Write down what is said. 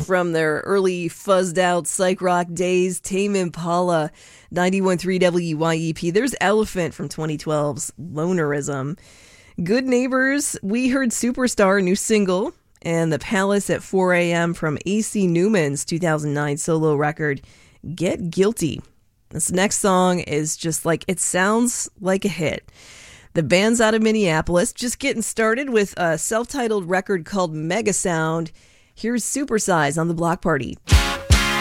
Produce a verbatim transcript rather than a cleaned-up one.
from their early fuzzed out psych rock days, Tame Impala, ninety-one point three W Y E P. There's Elephant from twenty twelve's Lonerism. Good Neighbors, we heard Superstar, new single, and The Palace at four a.m. from A C Newman's two thousand nine solo record, Get Guilty. This next song is just like, it sounds like a hit. The band's out of Minneapolis, just getting started with a self-titled record called Mega Sound. Here's Supersize on The Block Party.